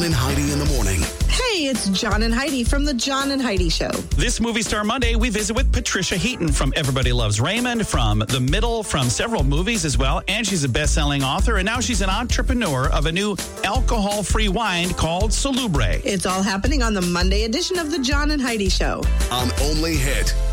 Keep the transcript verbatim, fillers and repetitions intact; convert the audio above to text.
John and Heidi in the morning. Hey, it's John and Heidi from the John and Heidi Show. This Movie Star Monday, we visit with Patricia Heaton from Everybody Loves Raymond, from The Middle, from several movies as well. And she's a best-selling author, and now she's an entrepreneur of a new alcohol-free wine called Salubre. It's all happening on the Monday edition of the John and Heidi Show. On Only Hit